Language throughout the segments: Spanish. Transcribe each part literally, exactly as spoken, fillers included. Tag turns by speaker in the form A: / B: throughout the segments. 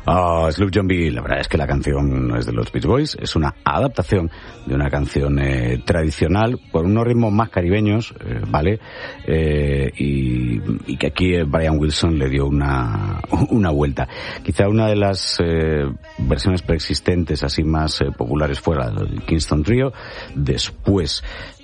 A: Oh, Sloop John B. La verdad es que la canción no es de los Beach Boys, es una adaptación de una canción eh, tradicional por unos ritmos más caribeños, eh, ¿vale? Eh, y, y que aquí Brian Wilson le dio una, una vuelta. Quizá una de las eh, versiones preexistentes así más eh, populares fuera del Kingston Trio, después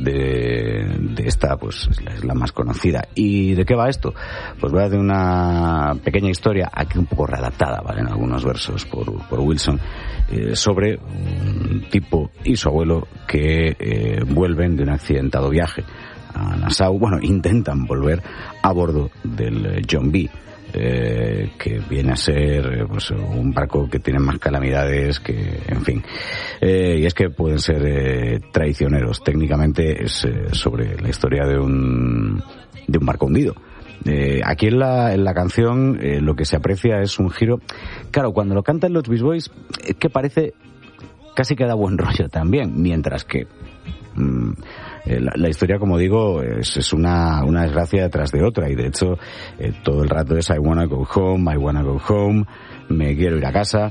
A: de, de esta, pues es la, es la más conocida. ¿Y de qué va esto? Pues va de una pequeña historia, aquí un poco redactada, ¿vale? En algunos versos por, por Wilson, eh, sobre un tipo y su abuelo que eh, vuelven de un accidentado viaje a Nassau. Bueno, intentan volver a bordo del John B., eh, que viene a ser pues un barco que tiene más calamidades que, en fin. Eh, y es que pueden ser eh, traicioneros. Técnicamente es eh, sobre la historia de un, de un barco hundido. Eh, aquí en la, en la canción eh, lo que se aprecia es un giro. Claro, cuando lo cantan los Beach Boys es que parece casi que da buen rollo también, mientras que mmm, eh, la, la historia, como digo, es, es una, una desgracia detrás de otra, y de hecho eh, todo el rato es I wanna go home, I wanna go home, me quiero ir a casa.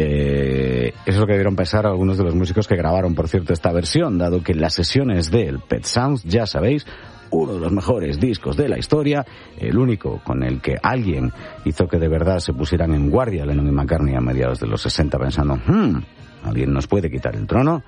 A: Eh, eso es lo que debieron pensar algunos de los músicos que grabaron, por cierto, esta versión, dado que en las sesiones del Pet Sounds, ya sabéis, uno de los mejores discos de la historia, el único con el que alguien hizo que de verdad se pusieran en guardia Lennon y McCartney a mediados de los sesenta pensando, hmm, alguien nos puede quitar el trono.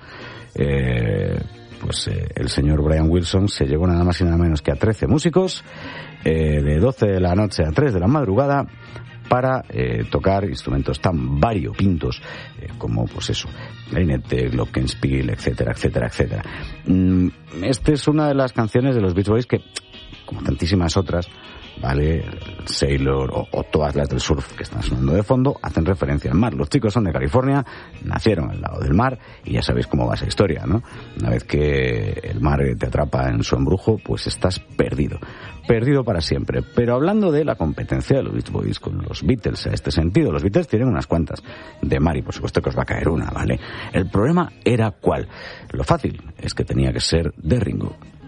A: Eh, pues eh, el señor Brian Wilson se llevó nada más y nada menos que a trece músicos, eh, de doce de la noche a tres de la madrugada, para eh, tocar instrumentos tan variopintos eh, como, pues eso, clarinete, glockenspiel, etcétera, etcétera, etcétera. Mm, esta es una de las canciones de los Beach Boys que, como tantísimas otras, ¿vale? Sailor o, o todas las del surf que están sonando de fondo hacen referencia al mar. Los chicos son de California, nacieron al lado del mar y ya sabéis cómo va esa historia, ¿no? Una vez que el mar te atrapa en su embrujo, pues estás perdido. Perdido para siempre. Pero hablando de la competencia de los Beach Boys con los Beatles en este sentido, los Beatles tienen unas cuantas de mar y por supuesto que os va a caer una, ¿vale? El problema era ¿cuál? Lo fácil es que tenía que ser de Ringo.